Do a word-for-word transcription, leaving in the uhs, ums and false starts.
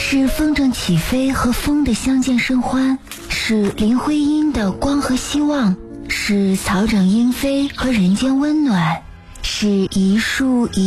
是风筝起飞和风的相见甚欢，是林徽因的光和希望，是草长莺飞和人间温暖，是一树一